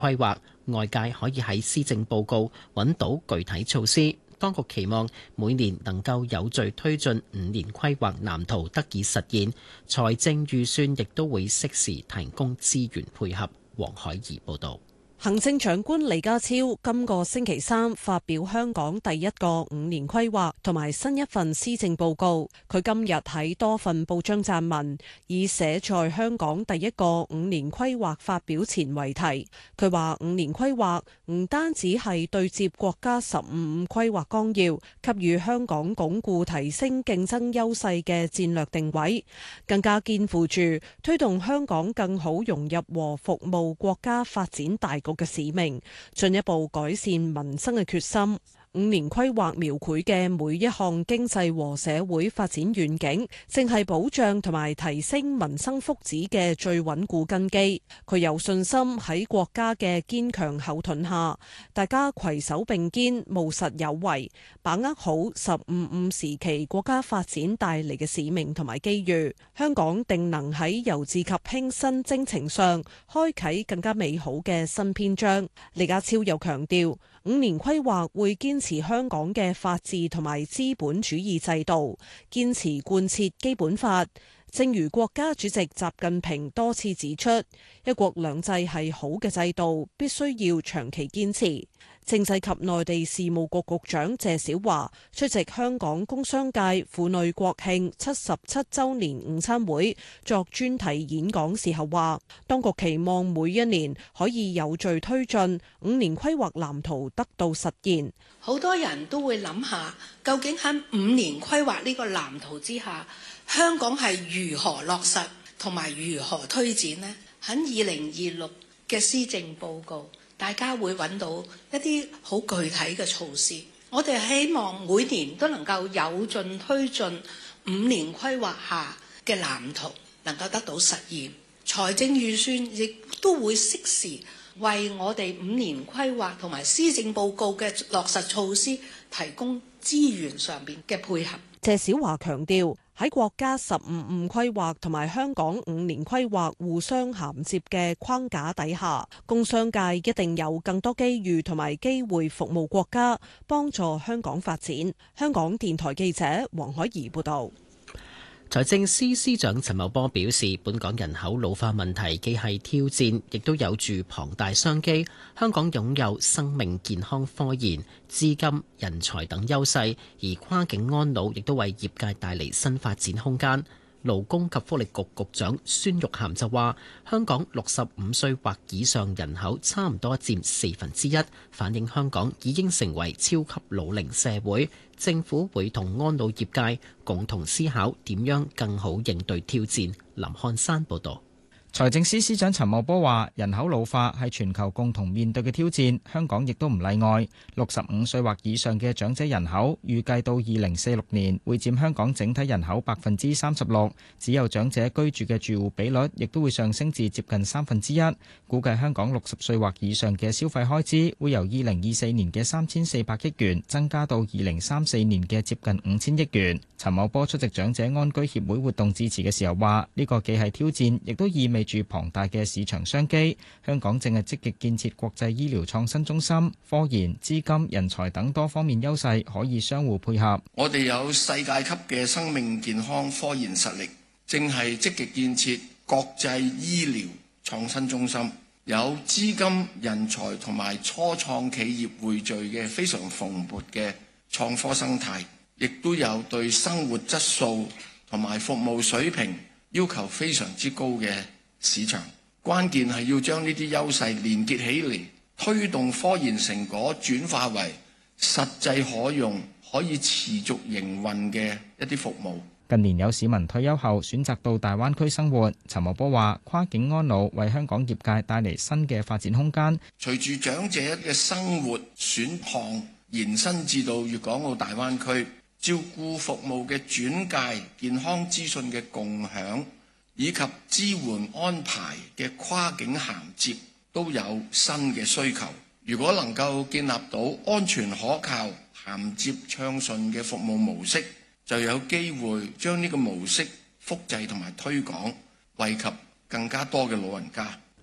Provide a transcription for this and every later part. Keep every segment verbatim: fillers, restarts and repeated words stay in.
規劃，外界可以喺施政報告揾到具體措施。當局期望每年能夠有序推進五年規劃藍圖得以實現，財政預算亦都會適時提供資源配合。黃海怡報導。 行政長官李家超今個星期三發表香港第一個五年規劃同埋新一份施政報告。佢今日喺多份報章撰文，以寫在香港第一個五年規劃發表前為題。佢話五年規劃唔單止係對接國家十五五規劃綱要，給予香港鞏固提升競爭優勢嘅戰略定位，更加肩負住推動香港更好融入和服務國家發展大局嘅使命，進一步改善民生嘅決心。五年規劃描繪嘅每一項經濟和社會發展願景，正係保障同埋提升民生福祉嘅最穩固根基。佢有信心喺國家嘅堅強後盾下，大家攜手並肩，務實有為，把握好十五五時期國家發展帶嚟嘅使命同埋機遇。香港定能喺由治及興新征程上，開啟更加美好嘅新篇章。李家超又強調，五年規劃會堅持香港嘅法治同埋資本主義制度，堅持貫徹基本法。正如國家主席習近平多次指出，一國兩制係好嘅制度，必須要長期堅持。政制及內地事務局局長謝小華出席香港工商界婦女國慶七十七週年午餐會作專題演講時候話，當局期望每一年可以有序推進五年規劃藍圖得到實現。 好多人都會諗下，究竟喺五年規劃呢個藍圖之下，香港係如何落實同埋如何推展呢？喺二零二六嘅施政報告，大家會揾到一啲好具體嘅措施。我哋希望每年都能夠有進推進五年規劃下嘅藍圖能夠得到實現，財政預算亦都會適時為我哋五年規劃同埋施政報告嘅落實措施提供資源上邊嘅配合。 謝小華強調，喺國家十五五規劃同埋香港五年規劃互相銜接嘅框架底下，工商界一定有更多機遇同埋機會服務國家，幫助香港發展。香港電台記者黃海怡報道。 財政司司長陳茂波表示，本港人口老化問題既係挑戰，亦都有住龐大商機。香港擁有生命健康科研、資金、人才等優勢，而跨境安老亦都為業界帶嚟新發展空間。勞工及福利局局長孫玉菡就話，香港六十五歲或以上人口差唔多佔四分之一，反映香港已經成為超級老齡社會。政府會同安老業界共同思考點樣更好應對挑戰。林漢山報導。 財政司司長陳茂波話，人口老化係全球共同面對嘅挑戰，香港亦都唔例外。六十五歲或以上嘅長者人口預計到二零四六年會佔香港整體人口百分之三十六，只有長者居住嘅住戶比率亦都會上升至接近三分之一。估計香港六十歲或以上嘅消費開支會由二零二四年嘅三千四百億元增加到二零三四年嘅接近五千億元。陳茂波出席長者安居協會活動致辭嘅時候話，呢個既係挑戰，亦都意味住龐大嘅市場商機。香港正係積極建設國際醫療創新中心，科研、資金、人才等多方面優勢可以相互配合。 我哋有世界級嘅生命健康科研實力，正係積極建設國際醫療創新中心，有資金、人才同埋初創企業匯聚嘅非常蓬勃嘅創科生態，亦都有對生活質素同埋服務水平要求非常之高嘅市場。關鍵係要將呢啲優勢連結起嚟，推動科研成果轉化為實際可用、可以持續營運嘅一啲服務。 近年有市民退休後選擇到大灣區生活，陳茂波話跨境安老為香港業界帶嚟新嘅發展空間。 隨住長者嘅生活選項延伸至到粵港澳大灣區，照顧服務嘅轉介、健康資訊嘅共享以及支援安排嘅跨境銜接都有新嘅需求。如果能夠建立到安全可靠、銜接暢順嘅服務模式，就有機會將呢個模式複製同埋推廣，惠及更加多嘅老人家。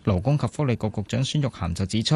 勞工及福利局局長孫玉菡就指出，